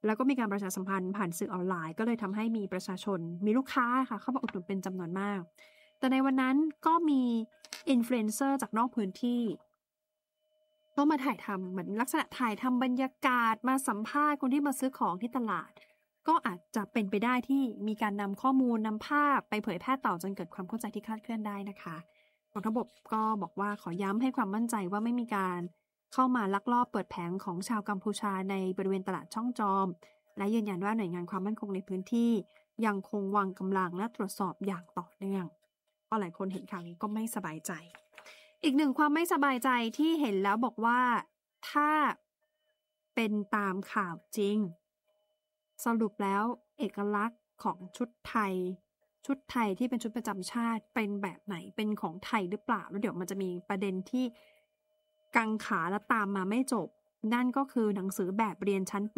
แล้วก็มีการประชาสัมพันธ์ผ่านสื่อออนไลน์ก็เลยทำให้มีประชาชนมีลูกค้าค่ะเข้ามาอุดหนุนเป็นจำนวนมากแต่ในวันนั้นก็มีอินฟลูเอนเซอร์จากนอกพื้นที่ก็มาถ่ายทำเหมือนลักษณะถ่ายทำบรรยากาศมาสัมภาษณ์คนที่มาซื้อของที่ตลาดก็อาจจะเป็นไปได้ที่มีการนำข้อมูลนำภาพไปเผยแพร่ต่อจนเกิดความเข้าใจที่คลาดเคลื่อนได้นะคะกองทัพบกก็บอกว่าขอย้ำให้ความมั่นใจว่าไม่มีการเข้ามาลักลอบเปิดแผงของชาวกัมพูชาในบริเวณตลาดช่องจอมและยืนยันว่าหน่วยงานความมั่นคงในพื้นที่ยังคงวางกำลังและตรวจสอบอย่างต่อเนื่องก็หลายคนเห็นข่าวนี้ก็ไม่สบายใจอีกหนึ่งความไม่สบายใจที่เห็นแล้วบอกว่าถ้าเป็นตามข่าวจริงสรุปแล้วเอกลักษณ์ของชุดไทยที่เป็นชุดประจำชาติเป็นแบบไหนเป็นของไทยหรือเปล่าแล้วเดี๋ยวมันจะมีประเด็นที่กังขาและตามมาไม่จบนั่นก็คือหนังสือแบบเรียนชั้นป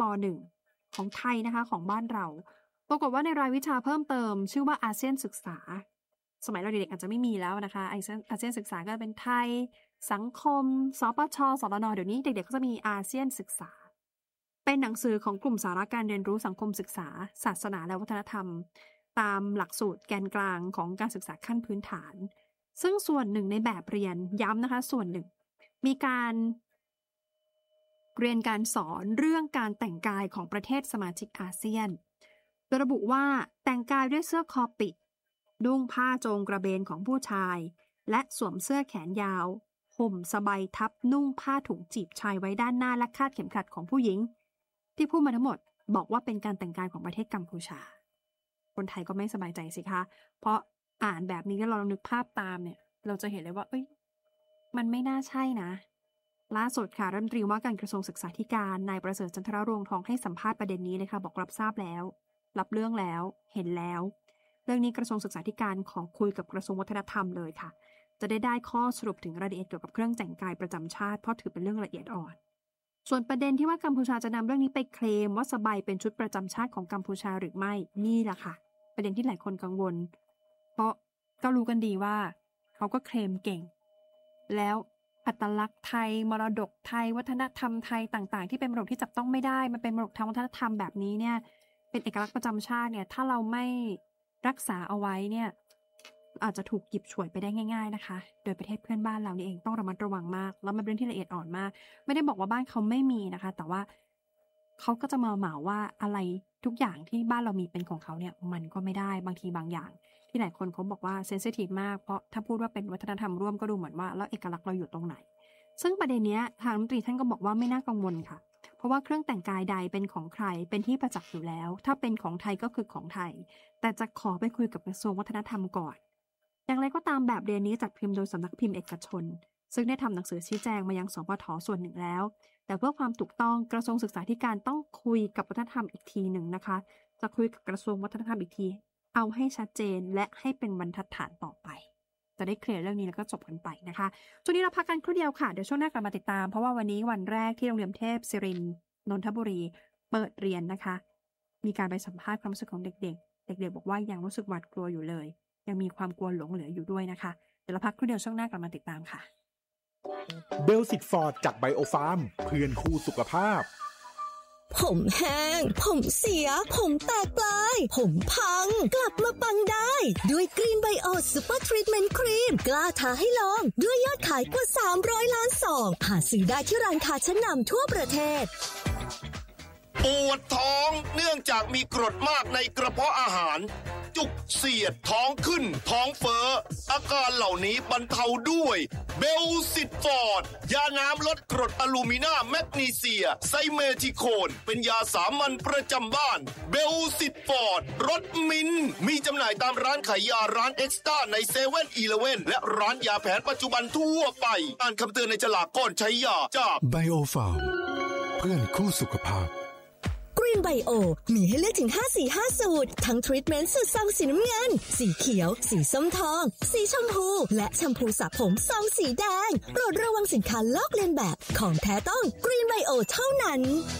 .1 ของไทยนะคะของบ้านเราปรากฏว่าในรายวิชาเพิ่มเติมชื่อว่าอาเซียนศึกษาสมัยเราเด็กๆอาจจะไม่มีแล้วนะคะอาเซียนศึกษาก็เป็นไทยสังคมสปช.สรน.เดี๋ยวนี้เด็กๆก็จะมีอาเซียนศึกษาเป็นหนังสือของกลุ่มสาระการเรียนรู้สังคมศึกษาศาสนาและวัฒนธรรมตามหลักสูตรแกนกลางของการศึกษาขั้นพื้นฐานซึ่งส่วนหนึ่งในแบบเรียนย้ำนะคะส่วนหนึ่งมีการเรียนการสอนเรื่องการแต่งกายของประเทศสมาชิกอาเซียนโดยระบุว่าแต่งกายด้วยเสื้อคอปิดนุ่งผ้าโจงกระเบนของผู้ชายและสวมเสื้อแขนยาวห่มสบายทับนุ่งผ้าถุงจีบชายไว้ด้านหน้าและคาดเข็มขัดของผู้หญิงที่พูดมาทั้งหมดบอกว่าเป็นการแต่งกายของประเทศกัมพูชาคนไทยก็ไม่สบายใจสิคะเพราะอ่านแบบนี้แล้วเรานึกภาพตามเนี่ยเราจะเห็นเลยว่ามันไม่น่าใช่นะล่าสุดค่ะรัฐมนตรีว่าการกระทรวงศึกษาธิการนายประเสริฐจันทรรวงทองให้สัมภาษณ์ประเด็นนี้เลยค่ะบอกรับทราบแล้วรับเรื่องแล้วเห็นแล้วเรื่องนี้กระทรวงศึกษาธิการขอคุยกับกระทรวงวัฒนธรรมเลยค่ะจะได้ข้อสรุปถึงรายละเอียดเกี่ยวกับเครื่องแต่งกายประจำชาติเพราะถือเป็นเรื่องละเอียดอ่อนส่วนประเด็นที่ว่ากัมพูชาจะนำเรื่องนี้ไปเคลมว่าสบายเป็นชุดประจำชาติของกัมพูชาหรือไม่นี่แหละค่ะประเด็นที่หลายคนกังวลเพราะก็รู้กันดีว่าเขาก็เคลมเก่งแล้วอัตลักษณ์ไทยมรดกไทยวัฒนธรรมไทยต่างๆที่เป็นมรดกที่จับต้องไม่ได้มันเป็นมรดกทางวัฒนธรรมแบบนี้เนี่ยเป็นเอกลักษณ์ประจำชาติเนี่ยถ้าเราไม่รักษาเอาไว้เนี่ยอาจจะถูกหยิบฉวยไปได้ง่ายๆนะคะโดยประเทศเพื่อนบ้านเรานี่เองต้องระมัดระวังมากแล้วมันเป็นเรื่องที่ละเอียดอ่อนมากไม่ได้บอกว่าบ้านเขาไม่มีนะคะแต่ว่าเขาก็จะมาเหมาว่าอะไรทุกอย่างที่บ้านเรามีเป็นของเขาเนี่ยมันก็ไม่ได้บางทีบางอย่างที่หลายคนเขาบอกว่าเซนซิทีฟมากเพราะถ้าพูดว่าเป็นวัฒนธรรมร่วมก็ดูเหมือนว่าแล้วเอกลักษณ์เราอยู่ตรงไหนซึ่งประเด็นนี้ทางรัฐมนตรีท่านก็บอกว่าไม่น่ากังวลค่ะเพราะว่าเครื่องแต่งกายใดเป็นของใครเป็นที่ประจักษ์อยู่แล้วถ้าเป็นของไทยก็คือของไทยแต่จะขอไปคุยกับกระทรวงวัฒนธรรมก่อนอย่างไรก็ตามแบบเรียนนี้จัดพิมพ์โดยสำนักพิมพ์เอกชนซึ่งได้ทำหนังสือชี้แจงมายังสปท.ส่วนหนึ่งแล้วแต่เพื่อความถูกต้องกระทรวงศึกษาธิการต้องคุยกับวัฒนธรรมอีกทีหนึ่งนะคะจะคุยกับกระทรวงวัฒนธรรมอีกทีเอาให้ชัดเจนและให้เป็นบรรทัดฐานต่อไปจะได้เคลียร์เรื่องนี้แล้วก็จบกันไปนะคะช่วงนี้เราพักกันครู่เดียวค่ะเดี๋ยวช่วงหน้ากลับมาติดตามเพราะว่าวันนี้วันแรกที่โรงเรียนเทพศิรินทร์นนทบุรีเปิดเรียนนะคะมีการไปสัมภาษณ์ความรู้สึกของเด็กๆเด็กๆบอกว่ายังรู้สึกหวาดกลัวอยู่เลยยังมีความกลัวหลงเหลืออยู่ด้วยนะคะเดี๋ยวเราพักครู่เดียวช่วงหน้ากลับมาติดตามค่ะเบลสิตฟอร์ดจากไบโอฟาร์มเพื่อนคู่สุขภาพผมแห้งผมเสียผมแตกปลายผมพังกลับมาปังได้ด้วยกรีนไบโอซูเปอร์ทรีทเมนต์ครีมกล้าท้าให้ลองด้วยยอดขายกว่า300 ล้านซองหาซื้อได้ที่ร้านค้าชั้นนำทั่วประเทศปวดท้องเนื่องจากมีกรดมากในกระเพาะอาหารจุกเสียดท้องขึ้นท้องเฟ้ออาการเหล่านี้บรรเทาด้วยเบลซิตฟอร์ดยาน้ำลดกรดอะลูมินาแมกนีเซียไซเมทิโคนเป็นยาสามัญประจำบ้านเบลซิตฟอร์ดรสมิ้นมีจำหน่ายตามร้านขายยาร้านเอ็กซ์ต้าในเซเว่นอีเลฟเว่นและร้านยาแผนปัจจุบันทั่วไปอ่านคำเตือนในฉลากก่อนใช้ยาจากไบโอฟาร์มเพื่อนคู่สุขภาพกรีนไบโอมีให้เลือกถึง5-4-5 สูตรทั้งทรีทเมนต์สูตรซองสีน้ำเงินสีเขียวสีส้มทองสีชมพูและแชมพูสระผมซองสีแดงโปรดระวังสินค้าลอกเลียนแบบของแท้ต้องกรีนไบโอเท่านั้น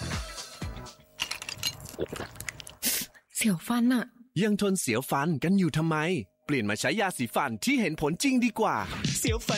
เสียวฟันอะยังทนเสียวฟันกันอยู่ทำไมเปลี่ยนมาใช้ยาสีฟันที่เห็นผลจริงดีกว่าเสียวฟัน